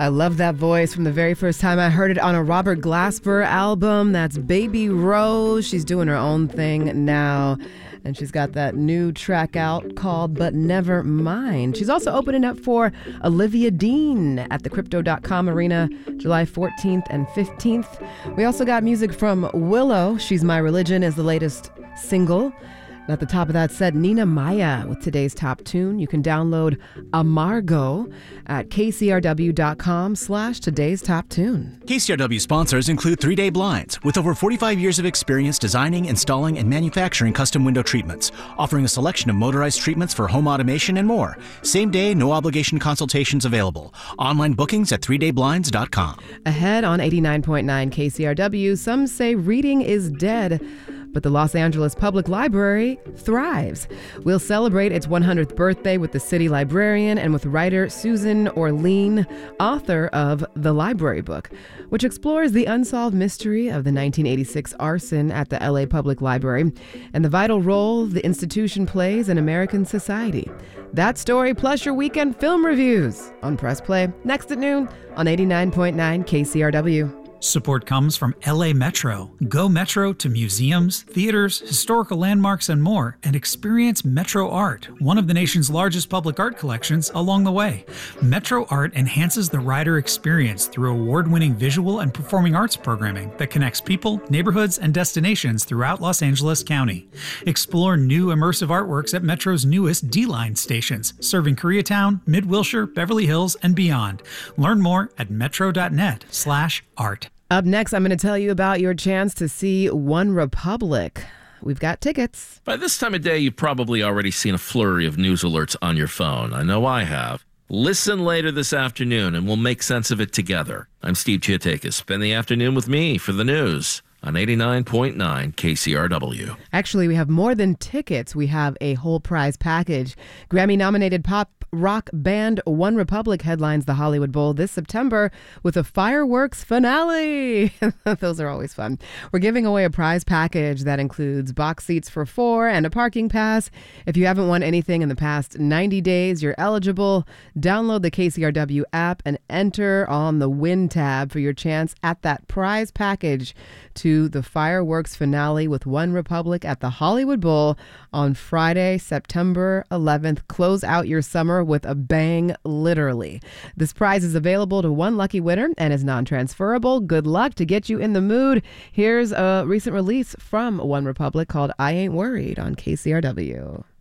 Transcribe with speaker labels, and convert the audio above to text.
Speaker 1: I love that voice from the very first time I heard it on a Robert Glasper album. That's Baby Rose. She's doing her own thing now. And she's got that new track out called But Never Mind. She's also opening up for Olivia Dean at the Crypto.com Arena July 14th and 15th. We also got music from Willow. She's My Religion is the latest single. And at the top of that set, Nina Maya with today's top tune. You can download Amargo at kcrw.com/today's top tune.
Speaker 2: KCRW sponsors include 3 Day Blinds, with over 45 years of experience designing, installing, and manufacturing custom window treatments, offering a selection of motorized treatments for home automation and more. Same day, no obligation consultations available. Online bookings at 3dayblinds.com.
Speaker 1: Ahead on 89.9 KCRW, some say reading is dead, but the Los Angeles Public Library thrives. We'll celebrate its 100th birthday with the city librarian and with writer Susan Orlean, author of The Library Book, which explores the unsolved mystery of the 1986 arson at the LA Public Library and the vital role the institution plays in American society. That story plus your weekend film reviews on Press Play next at noon on 89.9 KCRW.
Speaker 3: Support comes from LA Metro. Go Metro to museums, theaters, historical landmarks, and more, and experience Metro Art, one of the nation's largest public art collections, along the way. Metro Art enhances the rider experience through award-winning visual and performing arts programming that connects people, neighborhoods, and destinations throughout Los Angeles County. Explore new immersive artworks at Metro's newest D-Line stations, serving Koreatown, Mid-Wilshire, Beverly Hills, and beyond. Learn more at metro.net/art.
Speaker 1: Up next, I'm going to tell you about your chance to see One Republic. We've got tickets.
Speaker 4: By this time of day, you've probably already seen a flurry of news alerts on your phone. I know I have. Listen later this afternoon, and we'll make sense of it together. I'm Steve Chiatakis. Spend the afternoon with me for the news on 89.9 KCRW.
Speaker 1: Actually, we have more than tickets. We have a whole prize package. Grammy-nominated pop rock band One Republic headlines the Hollywood Bowl this September with a fireworks finale. Those are always fun. We're giving away a prize package that includes box seats for 4 and a parking pass. If you haven't won anything in the past 90 days, you're eligible. Download the KCRW app and enter on the Win tab for your chance at that prize package to the fireworks finale with One Republic at the Hollywood Bowl on Friday, September 11th. Close out your summer with a bang, literally. This prize is available to one lucky winner and is non-transferable. Good luck to get you in the mood. Here's a recent release from One Republic called I Ain't Worried on KCRW.